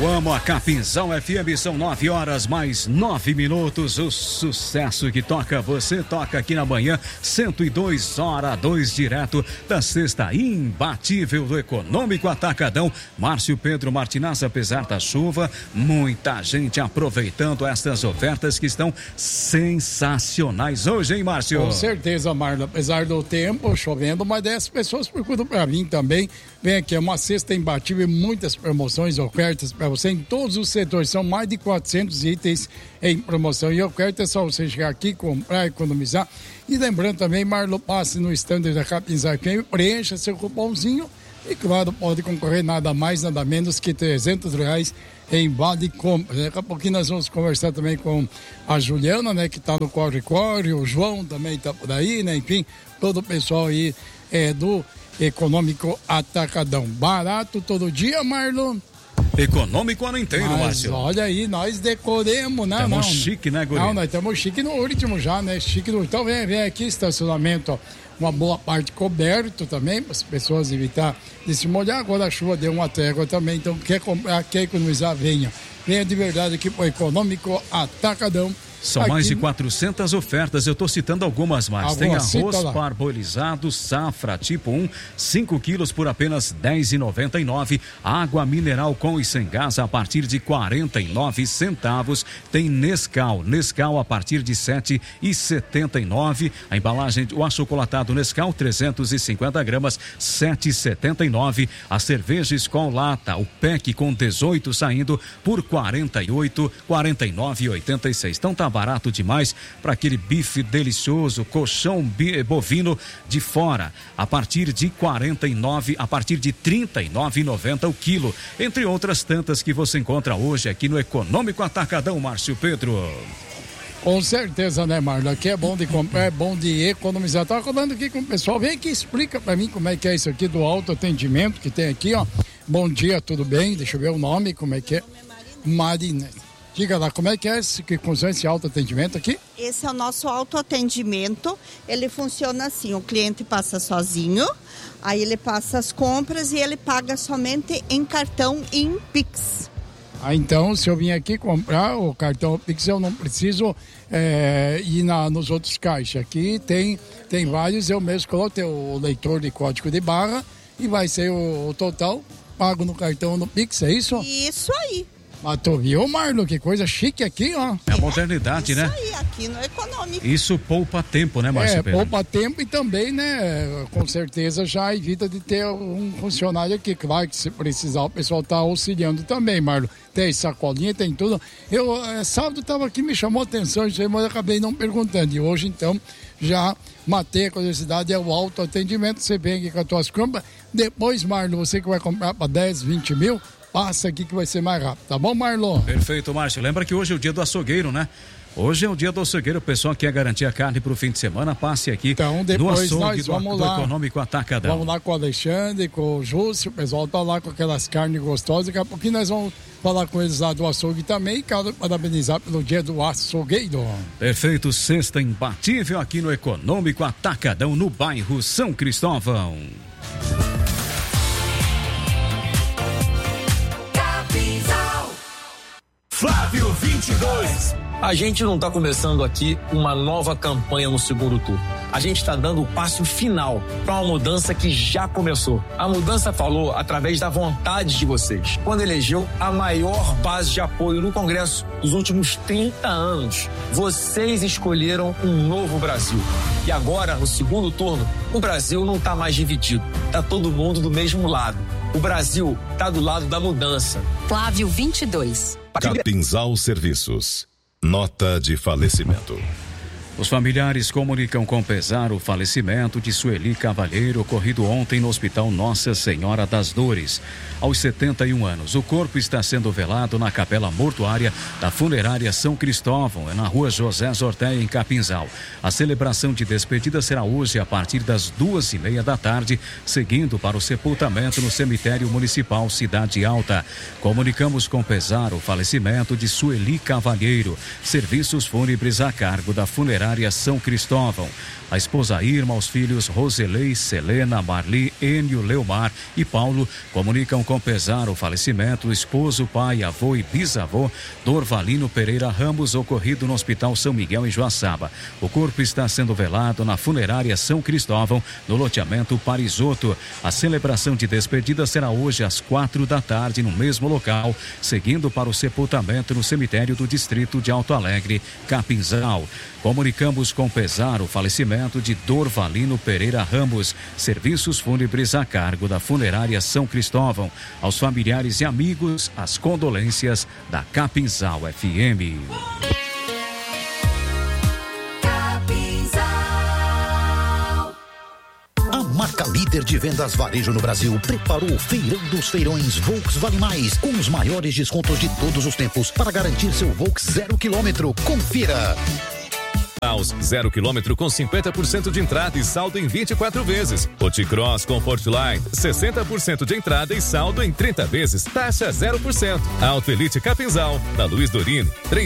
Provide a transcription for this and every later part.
Eu amo a Capinzal FM, são 9 horas mais 9 minutos. O sucesso que toca, você toca aqui na manhã, 102 horas 2 direto da sexta imbatível do Econômico Atacadão. Márcio Pedro Martinaz, apesar da chuva, muita gente aproveitando estas ofertas que estão sensacionais hoje, hein, Márcio? Com certeza, Marlon, apesar do tempo chovendo, mas 10 pessoas procuram para mim também. Vem aqui, é uma cesta imbatível, muitas promoções, ofertas para você em todos os setores. São mais de 400 itens em promoção. E oferta é só você chegar aqui, comprar, economizar. E lembrando também, Marlon, passe no stand da Capinzal, preencha seu cupomzinho e, claro, pode concorrer nada mais, nada menos que R$300 em vale compra. Daqui a pouquinho nós vamos conversar também com a Juliana, né, que está no Corre-Corre, o João também está por aí, né, enfim, todo o pessoal aí do Econômico Atacadão. Barato todo dia, Marlon. Econômico ano inteiro, Márcio. Olha aí, nós decoremos, né? Estamos chique, né, guri? Não, nós estamos chique no último já, né? Chique no... Então vem aqui, estacionamento, ó, uma boa parte coberto também, para as pessoas evitar de se molhar. Agora a chuva deu uma trégua também, então quer comprar, quer economizar, venha. Venha de verdade aqui para o Econômico Atacadão. São mais de 400 ofertas, eu estou citando algumas mais. Tem arroz parbolizado, safra tipo 1, 5 quilos por apenas R$10,99. Água mineral com e sem gás a partir de 49 centavos. Tem Nescau a partir de R$7,79. A embalagem, o achocolatado Nescau, 350 gramas, R$7,79. A cerveja Skol Lata, o PEC com 18 saindo por R$49,86. Então tá barato demais para aquele bife delicioso, colchão bovino de fora, a partir de R$39,90 o quilo, entre outras tantas que você encontra hoje aqui no Econômico Atacadão, Márcio Pedro. Com certeza, né, Marlon? Aqui é bom de comprar, é bom de economizar. Tava falando aqui com o pessoal, vem aqui, explica para mim como é que é isso aqui do autoatendimento que tem aqui, ó. Bom dia, tudo bem? Deixa eu ver o nome, como é que é? Marina. Diga lá, como é que é que funciona esse autoatendimento aqui? Esse é o nosso autoatendimento. Ele funciona assim, o cliente passa sozinho, aí ele passa as compras e ele paga somente em cartão e em Pix. Então, se eu vim aqui comprar o cartão Pix, eu não preciso ir nos outros caixas. Aqui tem vários, eu mesmo coloco o leitor de código de barra e vai ser o total pago no cartão no Pix, é isso? Isso aí. Mas tu viu, Marlon, que coisa chique aqui, ó. É a modernidade, né? Isso aí, aqui no Econômico. Isso poupa tempo, né, Márcio Pedro? Poupa tempo e também, né, com certeza já evita de ter um funcionário aqui. Claro que se precisar, o pessoal tá auxiliando também, Marlon. Tem sacolinha, tem tudo. Eu, sábado tava aqui, me chamou a atenção isso aí, mas eu acabei não perguntando. E hoje, então, já matei a curiosidade, é o autoatendimento. Você vem aqui com as tuas compras. Depois, Marlon, você que vai comprar para 10, 20 mil, passa aqui que vai ser mais rápido, tá bom, Marlon? Perfeito, Márcio. Lembra que hoje é o dia do açougueiro, né? Hoje é o dia do açougueiro, o pessoal quer garantir a carne pro fim de semana, passe aqui então, depois no açougue nós do Econômico Atacadão. Vamos lá com o Alexandre, com o Júcio, o pessoal tá lá com aquelas carnes gostosas, daqui a pouquinho nós vamos falar com eles lá do açougue também e quero parabenizar pelo dia do açougueiro. Perfeito, sexta imbatível aqui no Econômico Atacadão, no bairro São Cristóvão. Flávio 22. A gente não está começando aqui uma nova campanha no segundo turno. A gente está dando o passo final para uma mudança que já começou. A mudança falou através da vontade de vocês, quando elegeu a maior base de apoio no Congresso dos últimos 30 anos. Vocês escolheram um novo Brasil. E agora, no segundo turno, o Brasil não está mais dividido. Está todo mundo do mesmo lado. O Brasil está do lado da mudança. Flávio 22. Capinzal Serviços. Nota de falecimento. Os familiares comunicam com pesar o falecimento de Sueli Cavalheiro, ocorrido ontem no Hospital Nossa Senhora das Dores. Aos 71 anos, o corpo está sendo velado na capela mortuária da Funerária São Cristóvão, na rua José Zorteia, em Capinzal. A celebração de despedida será hoje a partir das 2:30 da tarde, seguindo para o sepultamento no cemitério municipal Cidade Alta. Comunicamos com pesar o falecimento de Sueli Cavalheiro. Serviços fúnebres a cargo da Funerária Funerária São Cristóvão. A esposa Irma, os filhos Roselei, Selena, Marli, Enio, Leomar e Paulo comunicam com pesar o falecimento do esposo, pai, avô e bisavô Dorvalino Pereira Ramos, ocorrido no Hospital São Miguel em Joaçaba. O corpo está sendo velado na Funerária São Cristóvão, no loteamento Parisotto. A celebração de despedida será hoje às 16h no mesmo local, seguindo para o sepultamento no cemitério do distrito de Alto Alegre, Capinzal. Comunicamos com pesar o falecimento de Dorvalino Pereira Ramos. Serviços fúnebres a cargo da Funerária São Cristóvão. Aos familiares e amigos, as condolências da Capinzal FM. A marca líder de vendas varejo no Brasil preparou o Feirão dos Feirões Volks Vale Mais, com os maiores descontos de todos os tempos para garantir seu Volks 0 km. Confira! 0 km com 50% de entrada e saldo em 24 vezes. O T-Cross Comfortline, 60% de entrada e saldo em 30 vezes, taxa 0%. Auto Elite Capinzal, na Luiz Dorini,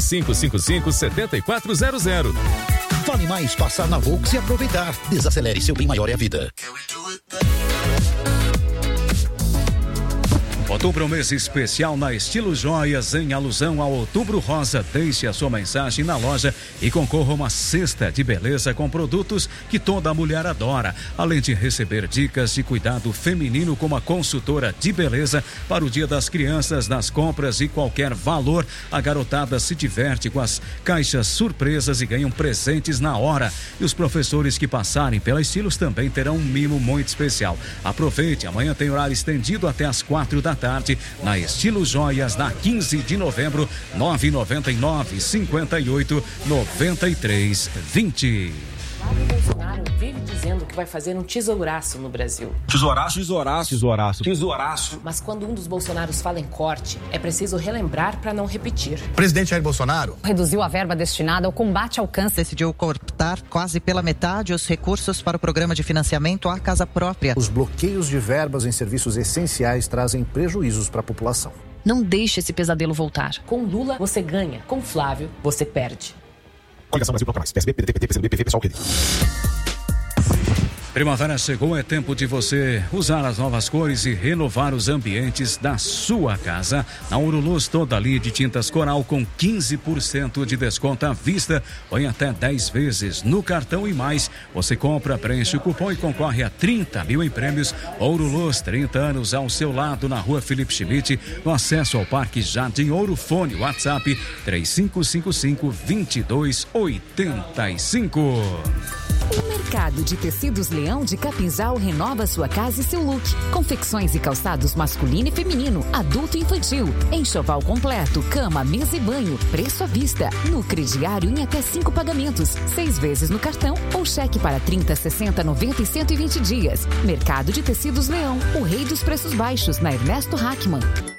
3555-7400. Vale mais passar na Volks e aproveitar. Desacelere, seu bem maior é a vida. Outubro, mês especial na Estilo Joias, em alusão ao Outubro Rosa. Deixe a sua mensagem na loja e concorra a uma cesta de beleza com produtos que toda mulher adora. Além de receber dicas de cuidado feminino com uma consultora de beleza para o Dia das Crianças, nas compras e qualquer valor, a garotada se diverte com as caixas surpresas e ganham presentes na hora. E os professores que passarem pela Estilos também terão um mimo muito especial. Aproveite, amanhã tem horário estendido até às 16h na Estilo Joias, na 15 de novembro, 999-58-93-20. Bolsonaro vive dizendo que vai fazer um tesouraço no Brasil. Tesouraço? Tesouraço. Tesouraço. Tesouraço. Mas quando um dos Bolsonaros fala em corte, é preciso relembrar para não repetir. O presidente Jair Bolsonaro reduziu a verba destinada ao combate ao câncer. Decidiu cortar quase pela metade os recursos para o programa de financiamento à casa própria. Os bloqueios de verbas em serviços essenciais trazem prejuízos para a população. Não deixe esse pesadelo voltar. Com Lula, você ganha. Com Flávio, você perde. Coligação Brasil Bloco Mais, PSB, PDT, PCdoB, PSOL, QD. Primavera chegou, é tempo de você usar as novas cores e renovar os ambientes da sua casa. Na Ouroluz, toda a linha de tintas Coral com 15% de desconto à vista ou em até 10 vezes no cartão e mais. Você compra, preenche o cupom e concorre a 30 mil em prêmios. Ouroluz, 30 anos ao seu lado, na Rua Felipe Schmidt, no acesso ao Parque Jardim Ouro. Fone, WhatsApp 3555-2285. O Mercado de Tecidos Leão de Capinzal renova sua casa e seu look. Confecções e calçados masculino e feminino, adulto e infantil. Enxoval completo, cama, mesa e banho. Preço à vista. No crediário em até 5 pagamentos. 6 vezes no cartão ou cheque para 30, 60, 90 e 120 dias. Mercado de Tecidos Leão, o rei dos preços baixos, na Ernesto Hackman.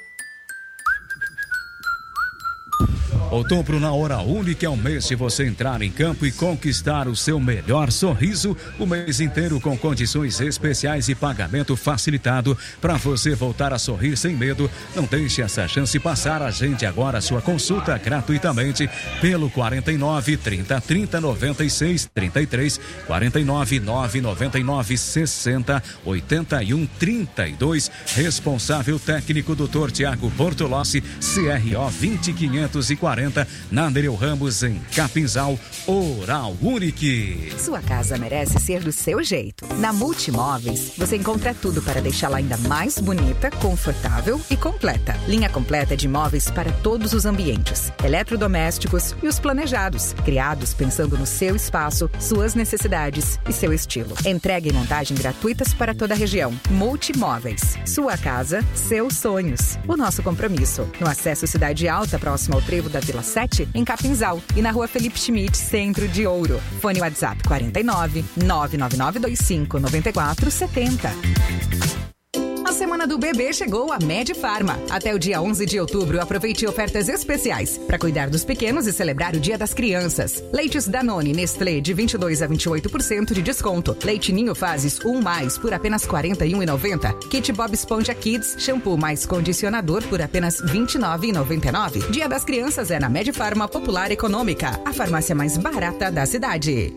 Outubro na Hora Única é um mês de você entrar em campo e conquistar o seu melhor sorriso. O mês inteiro com condições especiais e pagamento facilitado para você voltar a sorrir sem medo. Não deixe essa chance passar. Agende agora a sua consulta gratuitamente pelo 49 30 30 96 33 49 999 60 81 32. Responsável técnico Dr. Tiago Bortolossi, CRO 20540, na Nereu Ramos, em Capinzal. Oral Unique. Sua casa merece ser do seu jeito. Na Multimóveis, você encontra tudo para deixá-la ainda mais bonita, confortável e completa. Linha completa de móveis para todos os ambientes, eletrodomésticos e os planejados, criados pensando no seu espaço, suas necessidades e seu estilo. Entrega e montagem gratuitas para toda a região. Multimóveis. Sua casa, seus sonhos. O nosso compromisso. No acesso Cidade Alta, próximo ao trevo da Vila 7, em Capinzal, e na Rua Felipe Schmidt, Centro de Ouro. Fone WhatsApp 49 99925 9470. A semana do bebê chegou a Medifarma. Até o dia 11 de outubro, aproveite ofertas especiais para cuidar dos pequenos e celebrar o Dia das Crianças. Leites Danone Nestlé de 22 a 28% de desconto. Leite Ninho Fases 1+, por apenas R$ 41,90. Kit Bob Esponja Kids, shampoo mais condicionador por apenas R$ 29,99. Dia das Crianças é na Medifarma Popular Econômica, a farmácia mais barata da cidade.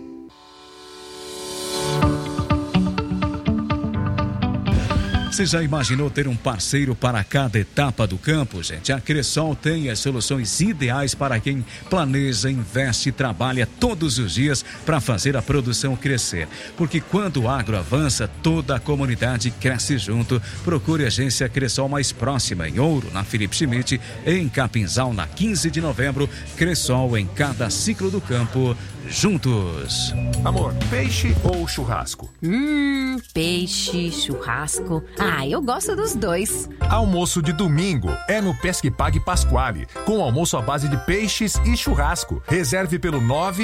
Você já imaginou ter um parceiro para cada etapa do campo, gente? A Cressol tem as soluções ideais para quem planeja, investe e trabalha todos os dias para fazer a produção crescer. Porque quando o agro avança, toda a comunidade cresce junto. Procure a agência Cressol mais próxima, em Ouro, na Felipe Schmidt, em Capinzal, na 15 de novembro. Cressol em cada ciclo do campo, juntos. Amor, peixe ou churrasco? Peixe, churrasco. Eu gosto dos dois. Almoço de domingo é no Pesca e Pague Pasquale, com almoço à base de peixes e churrasco. Reserve pelo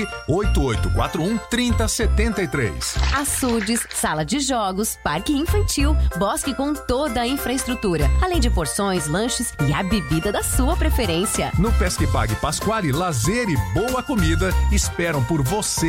98841-3073. Açudes, sala de jogos, parque infantil, bosque com toda a infraestrutura, além de porções, lanches e a bebida da sua preferência. No Pesca e Pague Pasquale, lazer e boa comida esperam por você.